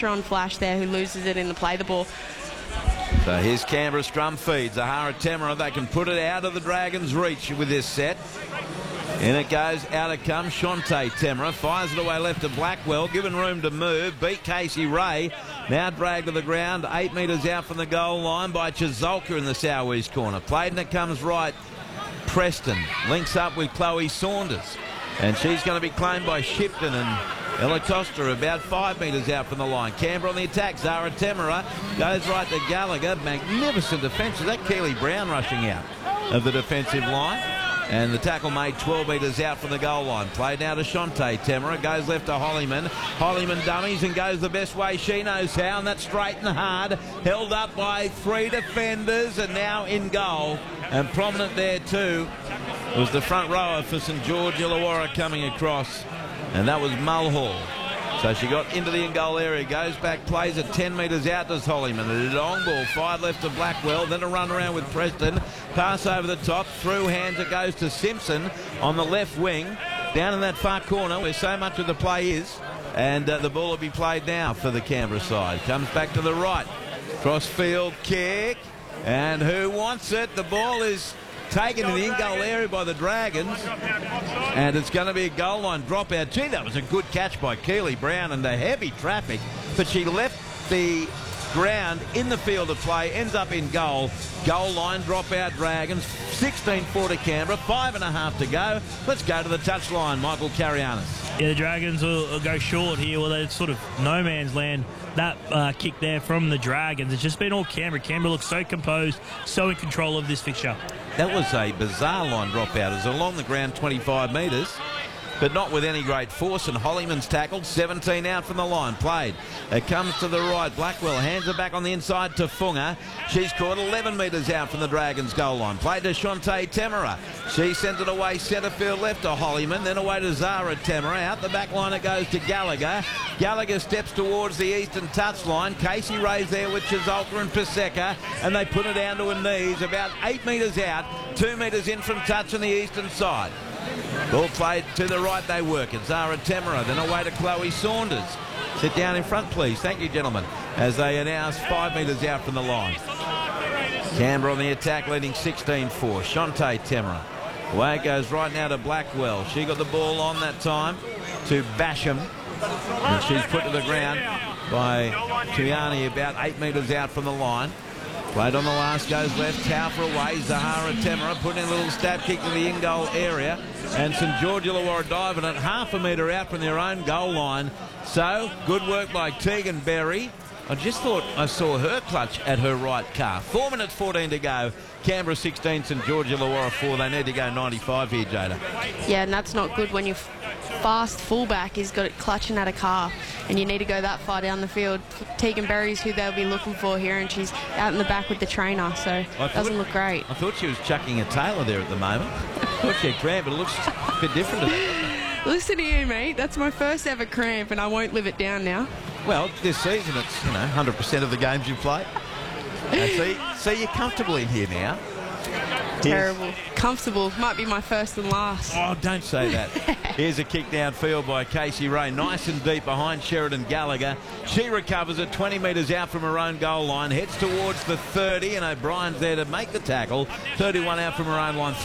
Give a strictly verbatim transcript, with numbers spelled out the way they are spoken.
extra on Flash there, who loses it in the play the ball. So here's Canberra scrum feed. Zahara Temera, they can put it out of the Dragons' reach with this set. In it goes, out it comes Shante Temera, fires it away left to Blackwell, given room to move, beat Casey Ray, now dragged to the ground, eight metres out from the goal line by Chizolka in the southeast corner. Played and it comes right, Preston links up with Chloe Saunders, and she's going to be claimed by Shipton, and Ella Costa about five metres out from the line. Canberra on the attack. Zahara Temera goes right to Gallagher. Magnificent defence. Is that Keely Brown rushing out of the defensive line? And the tackle made twelve metres out from the goal line. Played now to Shante Temera. Goes left to Hollyman. Hollyman dummies and goes the best way she knows how, and that's straight and hard. Held up by three defenders and now in goal. And prominent there too was the front rower for St George Illawarra coming across, and that was Mulhall. So she got into the in-goal area, goes back, plays it ten metres out to Hollyman. A long ball, fired left to Blackwell, then a run around with Preston. Pass over the top, through hands it goes to Simpson on the left wing, down in that far corner where so much of the play is. And uh, the ball will be played now for the Canberra side. Comes back to the right, cross-field kick, and who wants it? The ball is taken in the in-goal area by the Dragons, and it's going to be a goal line dropout. Gee, that was a good catch by Keely Brown and the heavy traffic, but she left the ground in the field of play, ends up in goal. Goal line dropout Dragons, sixteen four to Canberra, five and a half to go. Let's go to the touchline, Michael Carianis. Yeah, the Dragons will, will go short here. Well, it's sort of no man's land. That uh, kick there from the Dragons, it's just been all Canberra. Canberra looks so composed, so in control of this fixture. That was a bizarre line dropout. It was along the ground twenty-five metres, but not with any great force, and Hollyman's tackled, seventeen out from the line, played. It comes to the right, Blackwell hands it back on the inside to Funga. She's caught eleven metres out from the Dragons' goal line. Played to Shante Temera. She sends it away centre field left to Hollyman, then away to Zahara Temera. Out the back line it goes to Gallagher. Gallagher steps towards the eastern touchline. Casey Ray's there with Chizolka and Paseka, and they put it down to her knees, about eight metres out, two metres in from touch on the eastern side. Ball played to the right, they work it. Zahara Temera, then away to Chloe Saunders. Sit down in front, please. Thank you, gentlemen. As they announce five metres out from the line. Canberra on the attack, leading sixteen four. Shante Temera. Away it goes right now to Blackwell. She got the ball on that time to Basham, and she's put to the ground by Tuyani about eight metres out from the line. Played on the last, goes left, Taufer away, Zahara Temera putting a little stab kick to the in-goal area, and St George Illawarra diving at half a metre out from their own goal line. So, good work by Tegan Berry. I just thought I saw her clutch at her right calf. Four minutes fourteen to go. Canberra sixteen, St George Illawarra four. They need to go ninety-five here, Jada. Yeah, and that's not good when your fast fullback is got it clutching at a calf, and you need to go that far down the field. Tegan Berry's who they'll be looking for here, and she's out in the back with the trainer, so it doesn't look great. I thought she was chucking a tailor there at the moment. I thought she had cramp, but it looks a bit different to that. Listen to you, mate. That's my first ever cramp, and I won't live it down now. Well, this season it's, you know, one hundred percent of the games you play. Uh, see, see, you're comfortable in here now. Terrible. Yes. Comfortable. Might be my first and last. Oh, don't say that. Here's a kick downfield by Casey Ray. Nice and deep behind Sheridan Gallagher. She recovers it twenty metres out from her own goal line. Heads towards the thirty, and O'Brien's there to make the tackle. thirty-one out from her own line.